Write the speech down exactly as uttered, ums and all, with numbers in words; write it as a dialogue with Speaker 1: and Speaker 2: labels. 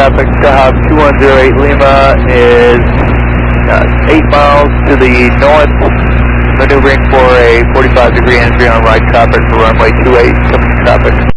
Speaker 1: traffic, Skyhawk two one zero eight Lima is uh, eight miles to the north, maneuvering for a forty-five degree entry on right traffic for runway two eight, traffic.